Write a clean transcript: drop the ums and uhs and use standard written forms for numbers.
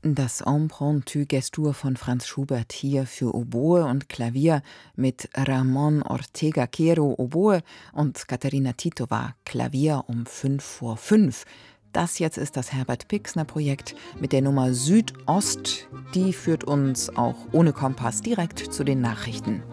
Das Impromptu Gestur von Franz Schubert hier für Oboe und Klavier mit Ramón Ortega Quero Oboe und Katerina Titova Klavier um 5:05. Das jetzt ist das Herbert-Pixner-Projekt mit der Nummer Südost. Die führt uns auch ohne Kompass direkt zu den Nachrichten.